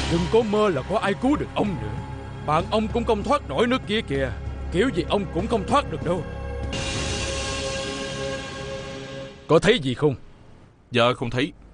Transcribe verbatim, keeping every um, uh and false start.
Đừng có mơ là có ai cứu được ông nữa. Bạn ông cũng không thoát nổi nước kia kìa. Kiểu gì ông cũng không thoát được đâu. Có thấy gì không? Dạ không thấy.